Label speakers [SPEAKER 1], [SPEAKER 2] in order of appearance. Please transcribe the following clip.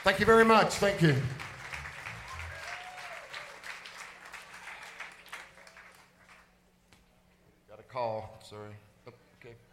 [SPEAKER 1] Thank you very much. Thank you. Got a call. Sorry. Oh, okay.